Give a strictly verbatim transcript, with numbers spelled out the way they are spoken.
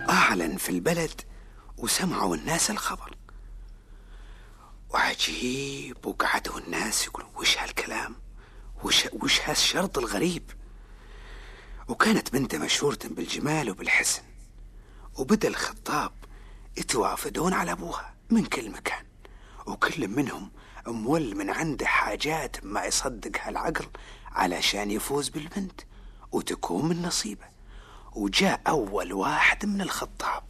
وأعلن في البلد وسمعوا الناس الخبر. وعجيب، وقعدوا الناس يقولوا وش هالكلام، وش, وش هالشرط الغريب. وكانت بنته مشهورة بالجمال وبالحسن، وبدأ الخطاب يتوافدون على أبوها من كل مكان، وكل منهم مول من عنده حاجات ما يصدق هالعقل علشان يفوز بالبنت وتكون من نصيبه. وجاء أول واحد من الخطاب